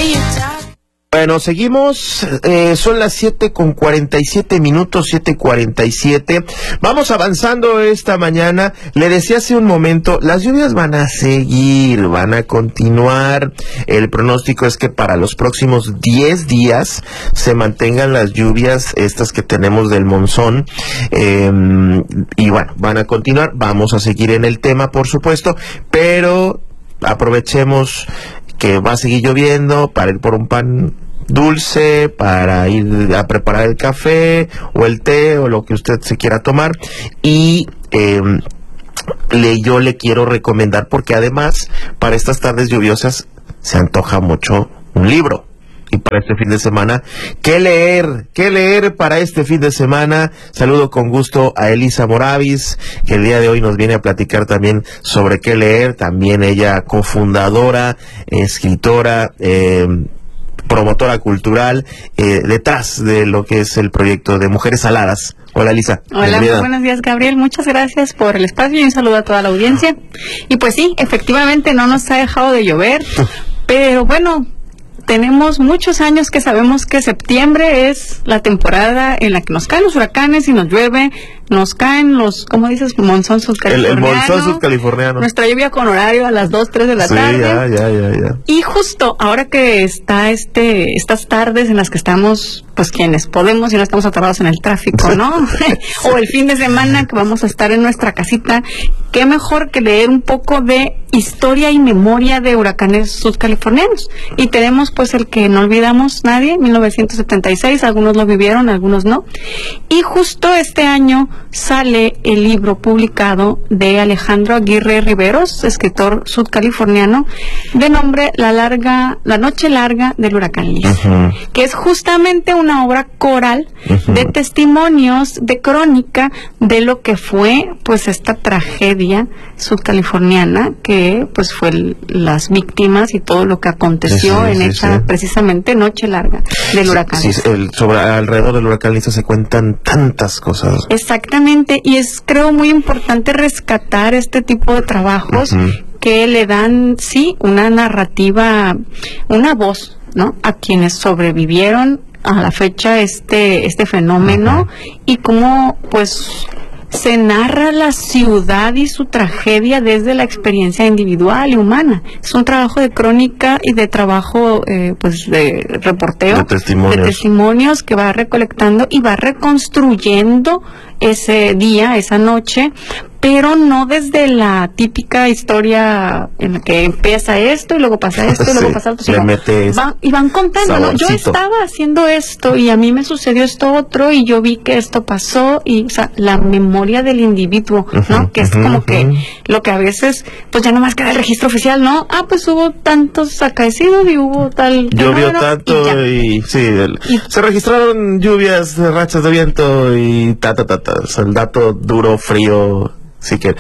Bueno, seguimos, son las 7:47, 7:47. Vamos avanzando esta mañana. Le decía hace un momento, las lluvias van a seguir, van a continuar. El pronóstico es que para los próximos 10 días se mantengan las lluvias, estas que tenemos del monzón. Y bueno, van a continuar. Vamos a seguir en el tema, por supuesto, pero aprovechemos que va a seguir lloviendo para ir por un pan dulce, para ir a preparar el café o el té o lo que usted se quiera tomar. Y yo le quiero recomendar, porque además para estas tardes lluviosas se antoja mucho un libro. Y para este fin de semana, ¿qué leer para este fin de semana? Saludo con gusto a Elisa Moravis, que el día de hoy nos viene a platicar también sobre qué leer. También ella, cofundadora, escritora, promotora cultural, detrás de lo que es el proyecto de Mujeres Aladas. Hola, Elisa. Hola, muy buenos días, Gabriel. Muchas gracias por el espacio y un saludo a toda la audiencia. Y pues sí, efectivamente no nos ha dejado de llover, pero bueno, tenemos muchos años que sabemos que septiembre es la temporada en la que nos caen los huracanes y nos llueve, nos caen los, ¿cómo dices? Monzón sudcaliforniano. El monzón sudcaliforniano. Nuestra lluvia con horario a las 2, 3 de la tarde. Ya. Y justo ahora que está estas tardes en las que estamos, pues quienes podemos y no estamos atorados en el tráfico, ¿no? O el fin de semana que vamos a estar en nuestra casita, qué mejor que leer un poco de historia y memoria de huracanes sudcalifornianos. Y tenemos pues el que no olvidamos nadie, 1976, algunos lo vivieron, algunos no. Y justo este año sale el libro publicado de Alejandro Aguirre Riveros, escritor sudcaliforniano, de nombre La noche larga del huracán Lisa, que es justamente una obra coral de testimonios, de crónica de lo que fue pues esta tragedia sudcaliforniana, que pues fue las víctimas y todo lo que aconteció esa precisamente noche larga del huracán. Sí, alrededor del huracán Lisa se cuentan tantas cosas. Exactamente, y es creo muy importante rescatar este tipo de trabajos que le dan, sí, una narrativa, una voz, ¿no?, a quienes sobrevivieron a la fecha este fenómeno, y cómo pues se narra la ciudad y su tragedia desde la experiencia individual y humana. Es un trabajo de crónica y de trabajo pues de reporteo, de testimonios que va recolectando y va reconstruyendo ese día, esa noche, pero no desde la típica historia en la que empieza esto y luego pasa esto y luego pasa esto, sino van contando, ¿no? Yo estaba haciendo esto y a mí me sucedió esto otro y yo vi que esto pasó, y o sea, la memoria del individuo, ¿no? Que es como que lo que a veces pues ya nomás queda el registro oficial, ¿no? Pues hubo tantos acaecidos y hubo tal... Llovió tanto y se registraron lluvias, rachas de viento y o sea, el dato duro, frío. Sí, que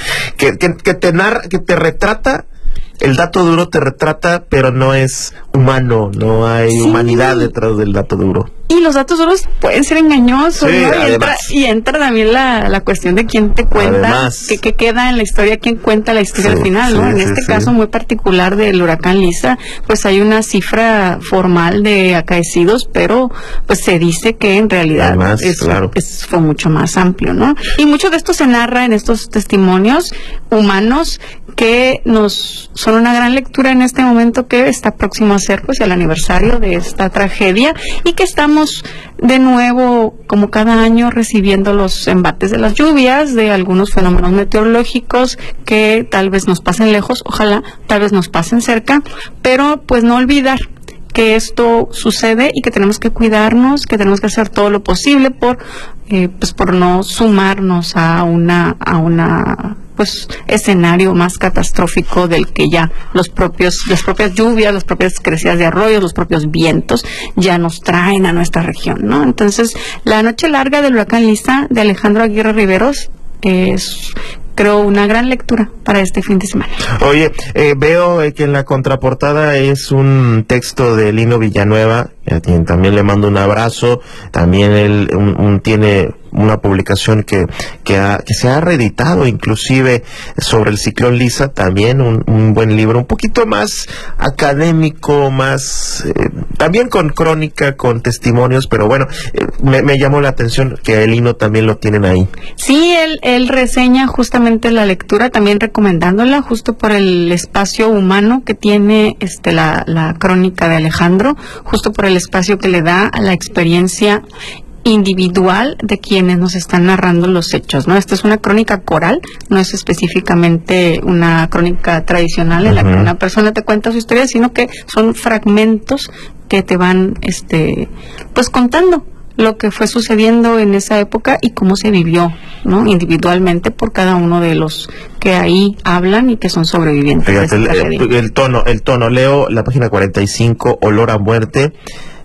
te retrata, el dato duro te retrata, pero no es humano, no hay humanidad detrás del dato duro. Y los datos duros pueden ser engañosos, ¿no? Y entra también la cuestión de quién te cuenta, que queda en la historia, quién cuenta la historia al final, ¿no? En este caso muy particular del huracán Lisa, pues hay una cifra formal de acaecidos, pero pues se dice que en realidad fue mucho más amplio, ¿no? Y mucho de esto se narra en estos testimonios humanos que son una gran lectura en este momento que está próximo a ser pues el aniversario de esta tragedia, y que estamos de nuevo, como cada año, recibiendo los embates de las lluvias, de algunos fenómenos meteorológicos que tal vez nos pasen lejos, ojalá tal vez nos pasen cerca, pero pues no olvidar que esto sucede y que tenemos que cuidarnos, que tenemos que hacer todo lo posible por no sumarnos a una pues escenario más catastrófico del que ya las propias lluvias, las propias crecidas de arroyos, los propios vientos ya nos traen a nuestra región, ¿no? Entonces, La noche larga del huracán Lisa, de Alejandro Aguirre Riveros, es creo una gran lectura para este fin de semana. Oye, veo que en la contraportada es un texto de Lino Villanueva, a quien también le mando un abrazo. También él tiene una publicación que se ha reeditado inclusive sobre el ciclón Lisa, también un buen libro, un poquito más académico, más también con crónica, con testimonios, pero bueno, me llamó la atención que el Lino también lo tienen ahí. Sí, él reseña justamente la lectura, también recomendándola justo por el espacio humano que tiene la crónica de Alejandro, justo por el espacio que le da a la experiencia individual de quienes nos están narrando los hechos, ¿no? Esta es una crónica coral, no es específicamente una crónica tradicional en la que una persona te cuenta su historia, sino que son fragmentos que te van pues contando lo que fue sucediendo en esa época y cómo se vivió, ¿no? Individualmente por cada uno de los que ahí hablan y que son sobrevivientes. Fíjate, el tono, leo la página 45, Olor a muerte.